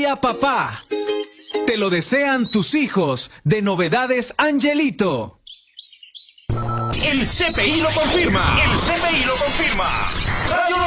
día, papá! Te lo desean tus hijos de Novedades Angelito. El CPI lo confirma. El CPI lo confirma. Radio